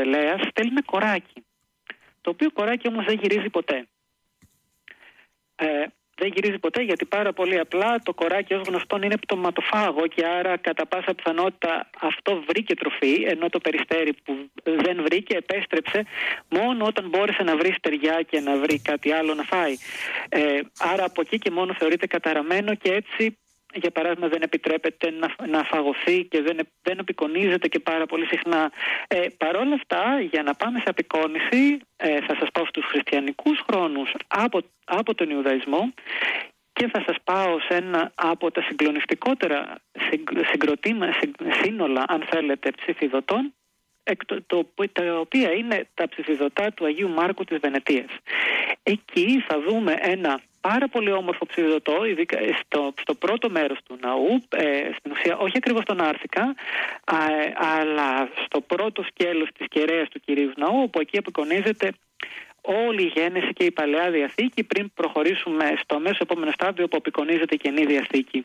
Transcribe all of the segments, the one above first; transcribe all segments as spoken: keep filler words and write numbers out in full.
Πελέας στέλνει κοράκι, το οποίο κοράκι όμως δεν γυρίζει ποτέ. Ε, δεν γυρίζει ποτέ γιατί πάρα πολύ απλά το κοράκι ως γνωστόν είναι πτωματοφάγο και άρα κατά πάσα πιθανότητα αυτό βρήκε τροφή, ενώ το περιστέρι που δεν βρήκε επέστρεψε μόνο όταν μπόρεσε να βρει στεριά και να βρει κάτι άλλο να φάει. Ε, άρα από εκεί και μόνο θεωρείται καταραμένο και έτσι, για παράδειγμα, δεν επιτρέπεται να, να φαγωθεί και δεν, δεν απεικονίζεται και πάρα πολύ συχνά. Ε, Παρ' όλα αυτά, για να πάμε σε απεικόνιση, ε, θα σας πάω στους χριστιανικούς χρόνους από, από τον Ιουδαϊσμό και θα σας πάω σε ένα από τα συγκλονιστικότερα συγκροτήμα, σύνολα, αν θέλετε, ψηφιδωτών, το, το, τα οποία είναι τα ψηφιδωτά του Αγίου Μάρκου της Βενετίας. Εκεί θα δούμε ένα πάρα πολύ όμορφο ψηφιδωτό, ειδικά στο, στο πρώτο μέρος του ναού, ε, στην ουσία όχι ακριβώς στον Άρθικα, α, αλλά στο πρώτο σκέλος της κεραίας του Κυρίου Ναού, όπου εκεί απεικονίζεται όλη η Γένεση και η Παλαιά Διαθήκη, πριν προχωρήσουμε στο αμέσως επόμενο στάδιο που απεικονίζεται η Καινή Διαθήκη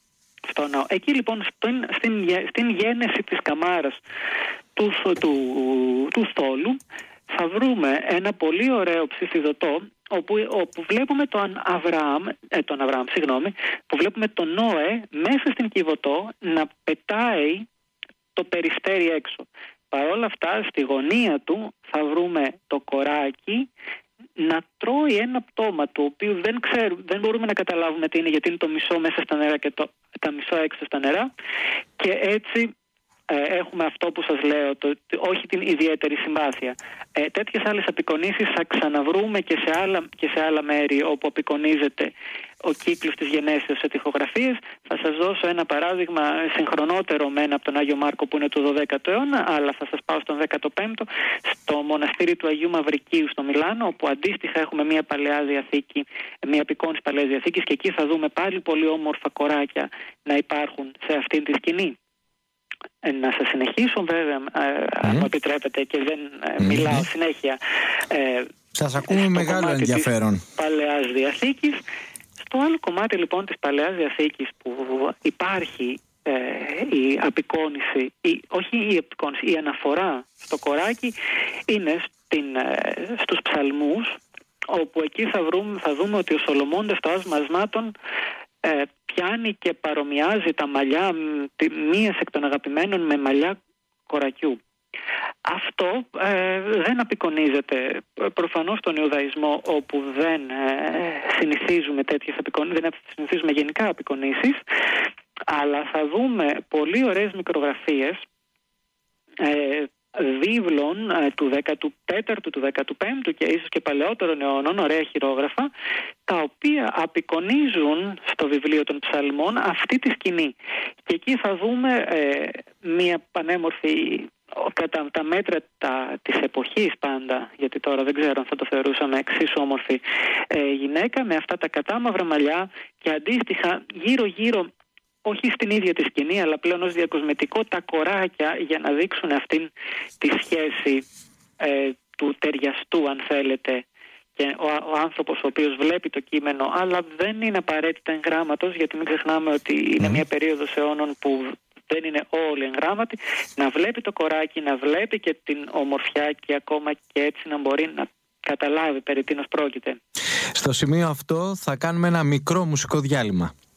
στο ναό. Εκεί λοιπόν στην, στην, στην γένεση της καμάρας του, του, του στόλου θα βρούμε ένα πολύ ωραίο ψηφιδωτό όπου, όπου βλέπουμε τον Αβραάμ, ε, τον Αβραάμ, συγγνώμη, που βλέπουμε τον Νόε μέσα στην Κιβωτό να πετάει το περιστέρι έξω. Παρ' όλα αυτά, στη γωνία του θα βρούμε το κοράκι να τρώει ένα πτώμα, το οποίο δεν ξέρουμε, δεν μπορούμε να καταλάβουμε τι είναι, γιατί είναι το μισό μέσα στα νερά και το, τα μισό έξω στα νερά, και έτσι ε, έχουμε αυτό που σας λέω, το, όχι την ιδιαίτερη συμπάθεια. Ε, τέτοιες άλλες απεικονίσεις θα ξαναβρούμε και σε άλλα, και σε άλλα μέρη όπου απεικονίζεται ο κύκλος της γενέσεως σε τοιχογραφίες. Θα σας δώσω ένα παράδειγμα συγχρονότερο με ένα από τον Άγιο Μάρκο που είναι του δωδέκατου αιώνα, αλλά θα σας πάω στον δέκατο πέμπτο, στο μοναστήρι του Αγίου Μαυρικίου στο Μιλάνο, όπου αντίστοιχα έχουμε μια Παλαιά Διαθήκη, μια απεικόνιση Παλαιάς Διαθήκης, και εκεί θα δούμε πάλι πολύ όμορφα κοράκια να υπάρχουν σε αυτήν τη σκηνή. Ε, να σας συνεχίσω βέβαια, ε, mm. αν μου επιτρέπετε, και δεν ε, mm. μιλάω συνέχεια. Ε, σας ακούμε μεγάλο ενδιαφέρον. Παλαιάς Διαθήκης. Στο άλλο κομμάτι λοιπόν της Παλαιάς Διαθήκης που υπάρχει ε, η απεικόνιση, η, όχι η απεικόνιση, η αναφορά στο κοράκι είναι στην, ε, στους ψαλμούς, όπου εκεί θα, βρούμε, θα δούμε ότι ο Σολομώντας στο άσμα ασμάτων ε, πιάνει και παρομοιάζει τα μαλλιά μίας εκ των αγαπημένων με μαλλιά κορακιού. Αυτό ε, δεν απεικονίζεται προφανώς στον Ιουδαϊσμό, όπου δεν ε, συνηθίζουμε τέτοιες απεικονίσεις, δεν συνηθίζουμε γενικά απεικονίσεις, αλλά θα δούμε πολύ ωραίες μικρογραφίες ε, βίβλων ε, του δέκατου τέταρτου, του δέκατου πέμπτου και ίσως και παλαιότερων αιώνων, ωραία χειρόγραφα, τα οποία απεικονίζουν στο βιβλίο των ψαλμών αυτή τη σκηνή. Και εκεί θα δούμε ε, μια πανέμορφη, κατά τα μέτρα τα, της εποχής πάντα, γιατί τώρα δεν ξέρω αν θα το θεωρούσαμε εξίσου όμορφη ε, γυναίκα, με αυτά τα κατάμαυρα μαλλιά και αντίστοιχα γύρω γύρω, όχι στην ίδια τη σκηνή, αλλά πλέον ως διακοσμητικό, τα κοράκια για να δείξουν αυτήν τη σχέση ε, του ταιριαστού, αν θέλετε, και ο, ο άνθρωπος ο οποίος βλέπει το κείμενο, αλλά δεν είναι απαραίτητα εγγράμματος, γιατί μην ξεχνάμε ότι είναι μια περίοδος αιώνων που δεν είναι όλοι εγγράμματοι, να βλέπει το κοράκι, να βλέπει και την ομορφιά και ακόμα και έτσι να μπορεί να καταλάβει περί τίνος πρόκειται. Στο σημείο αυτό θα κάνουμε ένα μικρό μουσικό διάλειμμα.